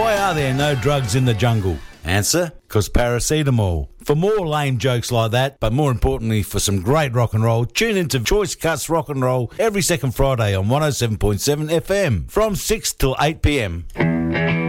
Why are there no drugs in the jungle? Answer, because paracetamol. For more lame jokes like that, but more importantly for some great rock and roll, tune into Choice Cuts Rock and Roll every second Friday on 107.7 FM from 6 till 8 p.m.